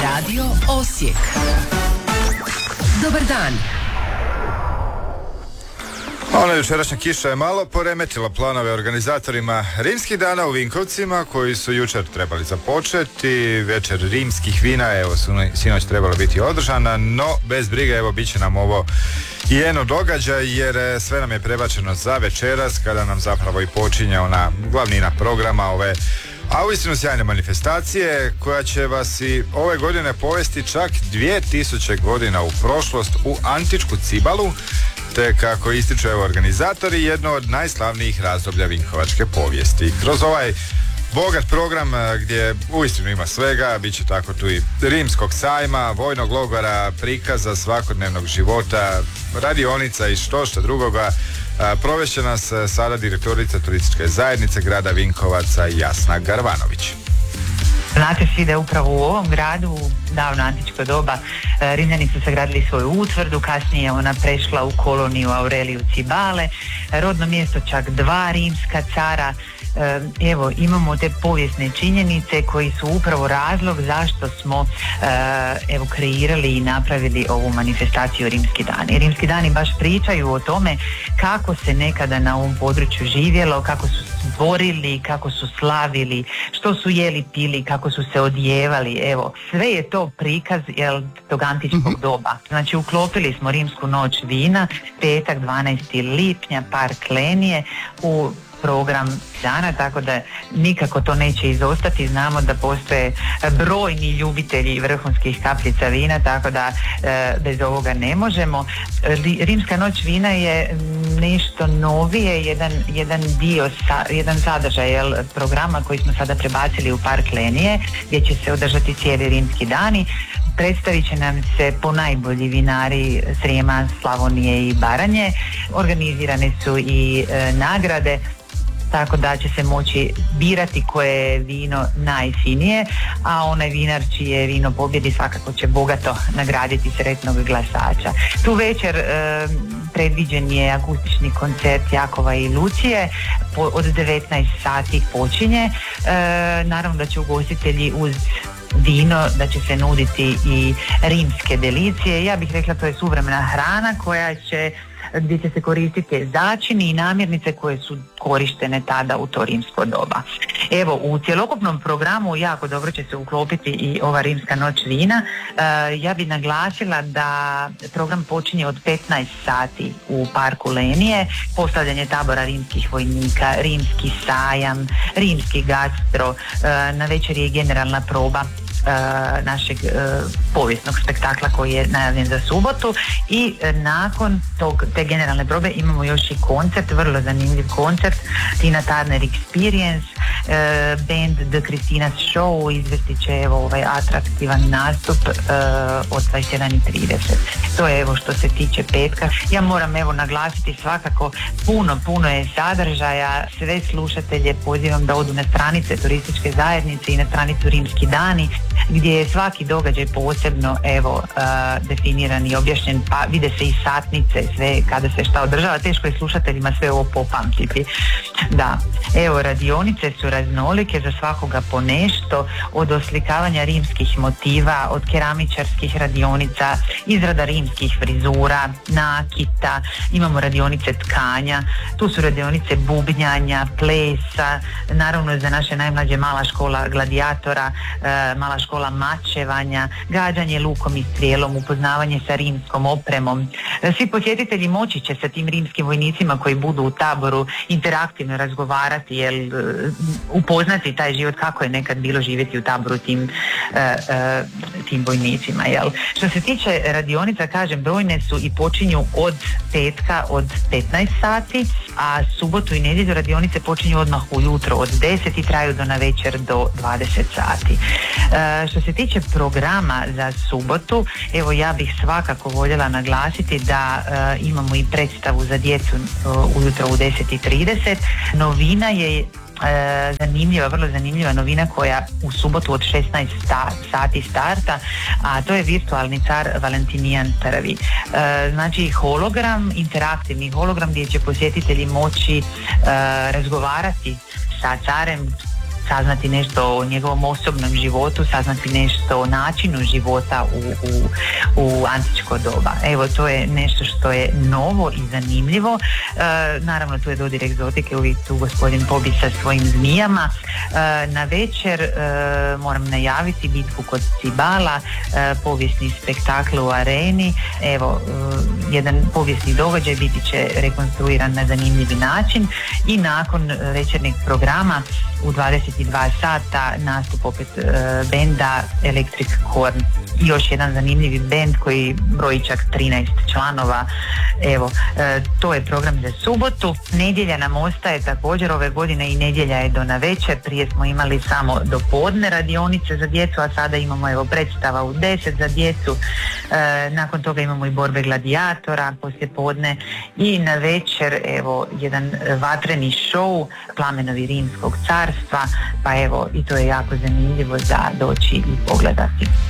Radio Osijek. Dobar dan. Ona jučerašnja kiša je malo poremetila planove organizatorima Rimskih dana u Vinkovcima, koji su jučer trebali započeti. Večer rimskih vina, evo, sinoć trebalo biti održana, no bez brige, evo, bit će nam ovo i jedno događaj, jer sve nam je prebačeno za večeras, kada nam zapravo i počinje ona glavnina programa ove, a uistinu sjajne manifestacije, koja će vas i ove godine povesti čak 2000 godina u prošlost, u antičku Cibalu, te kako ističu organizatori, jedno od najslavnijih razdoblja vinkovačke povijesti. Kroz ovaj bogat program gdje uistinu ima svega, bit će tako tu i rimskog sajma, vojnog logora, prikaza svakodnevnog života, radionica i što drugoga, provešće nas sada direktorica turističke zajednice grada Vinkovaca Jasna Garvanović. Znate svi da je upravo u ovom gradu, davno antičko doba, Rimljani su sagradili svoju utvrdu, kasnije je ona prešla u koloniju Aureliju Cibale, rodno mjesto čak 2 rimska cara. Evo, imamo te povijesne činjenice koji su upravo razlog zašto smo kreirali i napravili ovu manifestaciju Rimski dani. Rimski dani baš pričaju o tome kako se nekada na ovom području živjelo, kako su stvorili, kako su slavili, što su jeli, pili, kako su se odjevali. Evo, sve je to prikaz tog antičkog doba. Znači, uklopili smo Rimsku noć vina, petak 12. lipnja, park Lenije, u program dana, tako da nikako to neće izostati. Znamo da postoje brojni ljubitelji vrhunskih kapljica vina, tako da bez ovoga ne možemo. Rimska noć vina je nešto novije, jedan sadržaj programa koji smo sada prebacili u park Lenije, gdje će se održati cijeli rimski dani. Predstavit će nam se ponajbolji vinari Srijema, Slavonije i Baranje. Organizirane su i nagrade, tako da će se moći birati koje je vino najfinije, a onaj vinar čije vino pobjedi svakako će bogato nagraditi sretnog glasača. Tu večer predviđen je akustični koncert Jakova i Lucije, od 19 sati počinje. Naravno da će ugostitelji uz vino, da će se nuditi i rimske delicije. Ja bih rekla, to je suvremena hrana gdje će se koristiti začini i namirnice koje su korištene tada u to rimsko doba. Evo, u cjelokupnom programu jako dobro će se uklopiti i ova Rimska noć vina. Ja bih naglasila da program počinje od 15 sati u parku Lenije, postavljanje tabora rimskih vojnika, rimski sajam, rimski gastro, na večer je generalna proba našeg povijesnog spektakla koji je najavljen za subotu, i nakon te generalne probe imamo još i koncert, vrlo zanimljiv koncert, Tina Turner Experience, band The Christina's Show izvesti će ovaj atraktivan nastup od 21:30. To je što se tiče petka. Ja moram naglasiti svakako puno je sadržaja. Sve slušatelje pozivam da odu na stranice turističke zajednice i na stranicu Rimski dani, gdje je svaki događaj posebno definiran i objašnjen, pa vide se i satnice, sve kada se šta održava. Teško je slušateljima sve ovo popamtiti. Da, radionice su raznolike, za svakoga po nešto, od oslikavanja rimskih motiva, od keramičarskih radionica, izrada rimskih frizura, nakita, imamo radionice tkanja, tu su radionice bubnjanja, plesa, naravno za naše najmlađe mala škola gladijatora, mala škola mačevanja, gađanje lukom i strijelom, upoznavanje sa rimskom opremom. Svi posjetitelji moći će sa tim rimskim vojnicima koji budu u taboru interaktivno razgovarati, upoznati taj život, kako je nekad bilo živjeti u taboru tim vojnicima. Što se tiče radionica, kažem, brojne su i počinju od petka od 15 sati, a subotu i nedjelju radionice počinju odmah ujutro od 10 i traju do navečer do 20 sati. Što se tiče programa za subotu, ja bih svakako voljela naglasiti da imamo i predstavu za djecu ujutro u 10:30. Novina je vrlo zanimljiva novina koja u subotu od 16 sati starta, a to je virtualni car Valentinijan I. Znači hologram, interaktivni hologram gdje će posjetitelji moći razgovarati sa carem saznati nešto o njegovom osobnom životu, saznati nešto o načinu života u antičko doba. Evo, to je nešto što je novo i zanimljivo. Naravno, tu je dodir egzotike, uvijek tu gospodin Pobi sa svojim zmijama. Na večer moram najaviti bitku kod Cibala, povijesni spektakl u areni. Evo, jedan povijesni događaj biti će rekonstruiran na zanimljivi način i nakon večernjeg programa u 22 sata nastup opet benda Electric Corn. I još jedan zanimljivi bend koji broji čak 13 članova. Evo, to je program za subotu. Nedjelja nam ostaje također ove godine i nedjelja je do navečer. Prije smo imali samo do podne radionice za djecu, a sada imamo evo predstava u 10 za djecu. Nakon toga imamo i borbe gladijatora poslije podne i na večer evo jedan vatreni show Plamenovi Rimskog carstva, pa evo i to je jako zanimljivo za doći i pogledati.